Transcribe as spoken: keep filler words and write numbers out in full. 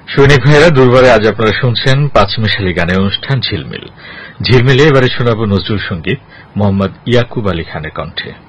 সৈনিক ভাইয়েরা, দুর্বারে আজ আপনারা শুনছেন পাঁচমিশালি গানের অনুষ্ঠান ঝিলমিল। ঝিলমিলে এবারে শোনাব নজরুল সঙ্গীত মোহাম্মদ ইয়াকুব আলী খানের কণ্ঠে।